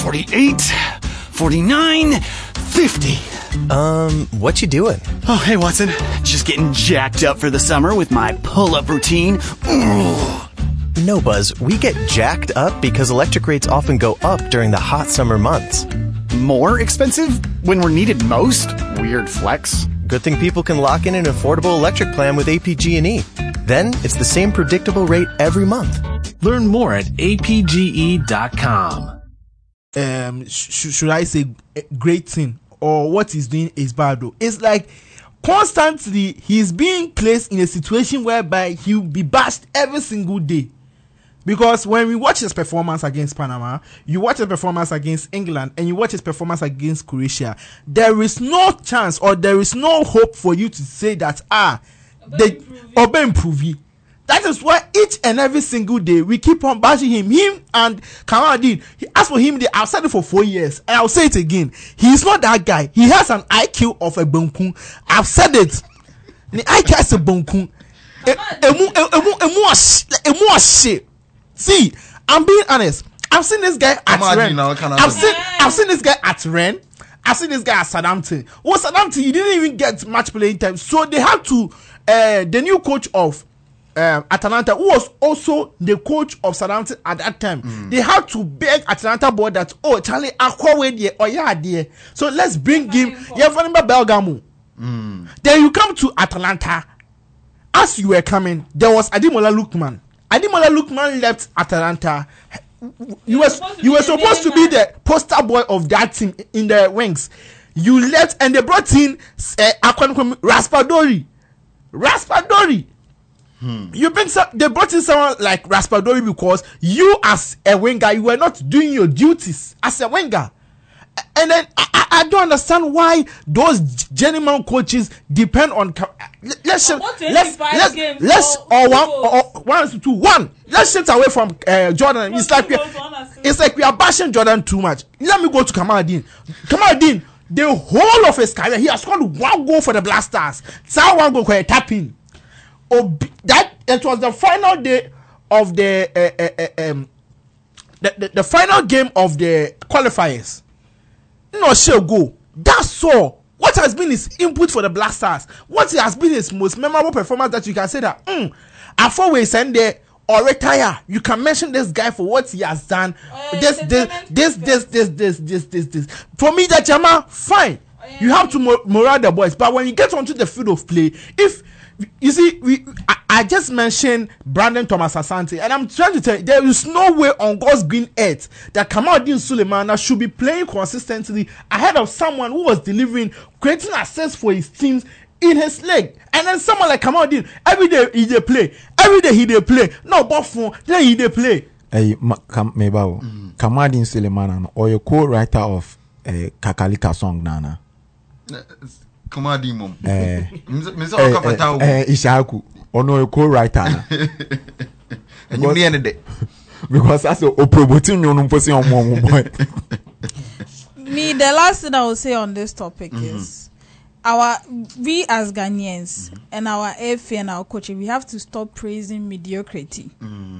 48, 49, 50. What you doing? Oh, hey, Watson. Just getting jacked up for the summer with my pull-up routine. Ooh. No, Buzz. We get jacked up because electric rates often go up during the hot summer months. More expensive when we're needed most? Weird flex. Good thing people can lock in an affordable electric plan with APG&E. Then it's the same predictable rate every month. Learn more at apge.com. Should I say great thing or what he's doing is bad though? It's like constantly he's being placed in a situation whereby he'll be bashed every single day. Because when we watch his performance against Panama, you watch his performance against England, and you watch his performance against Croatia, there is no chance or there is no hope for you to say that they improve. That is why each and every single day we keep on bashing him. Him and Kamaradin. As for him, I've said it for 4 years, and I'll say it again. He's not that guy. He has an IQ of a bonkun. I've said it. The IQ is a bonkun. Shit. See, I'm being honest. I've seen this guy at Rennes. I've seen this guy at Rennes. I've seen this guy at Southampton. Well, Southampton, he didn't even get much playing time. So they had to, the new coach of Atalanta, who was also the coach of Southampton at that time, they had to beg Atalanta board that, oh, Charlie, so let's bring him. Belgamu. Then you come to Atalanta. As you were coming, there was Ademola Lookman. Ademola Lookman left Atalanta. You were supposed to be the poster boy of that team in the wings. You left, and they brought in Raspadori. They brought in someone like Raspadori because you, as a winger, you were not doing your duties as a winger. And then I don't understand why those journeyman coaches depend on. Let's shift away from Jordan. It's like we are bashing Jordan too much. Let me go to Kamaradin. Kamaradin, the whole of his career, he has scored 1 goal for the Black Stars. So 1 goal for a tapping. That it was the final day of the final game of the qualifiers. No, she'll go. That's all. What has been his input for the Black Stars? What has been his most memorable performance that you can say that after we send there or retire, you can mention this guy for what he has done. This. For me, that Jama, fine. You have to morale the boys, but when you get onto the field of play, if you see, I just mentioned Brandon Thomas Asante, and I'm trying to tell you, there is no way on God's green earth that Kamaldeen Sulemana should be playing consistently ahead of someone who was delivering, creating assists for his teams in his leg. And then someone like Kamaldeen, every day he dey play. No, but for then he dey play. Hey, Kamaldeen Sulemana, or your co-writer of Kakalika song, Nana. Kamaldeen mom. Ishaku. Or no, a co-writer. And you mean it? Because that's a promoting your boy. Me, the last thing I will say on this topic is we as Ghanaians and our FA and our coaching, we have to stop praising mediocrity.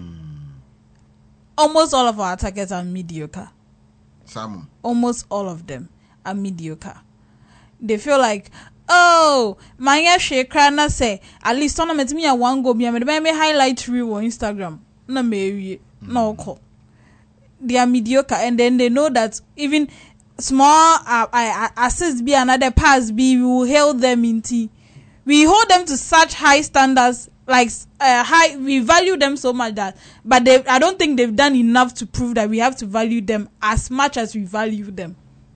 Almost all of our attackers are mediocre. Some. Almost all of them are mediocre. They feel like, oh, my Shekrana say, at least tournament me a 1 goal, me highlight reel on Instagram. No, maybe no call. They are mediocre, and then they know that even small assist be another pass be, we will hail them into. We hold them to such high standards, like high. We value them so much that, but I don't think they've done enough to prove that we have to value them as much as we value them.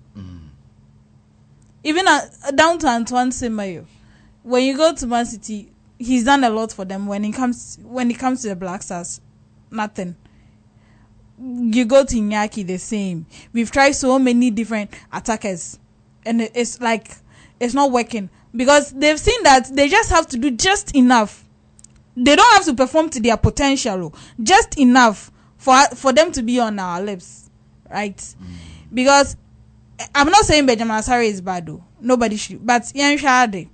Even down to Antoine Semenyo, when you go to Man City, he's done a lot for them. When it comes to the Black Stars, nothing. You go to Iñaki, the same. We've tried so many different attackers, and it's like it's not working because they've seen that they just have to do just enough. They don't have to perform to their potential, just enough for them to be on our lips, right? Because I'm not saying Benjamin Asare is bad though. Nobody should. But Ian Shade,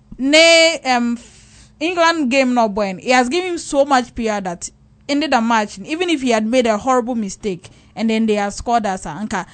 England game not born. He has given him so much PR that ended the match. Even if he had made a horrible mistake and then they have scored as an anchor,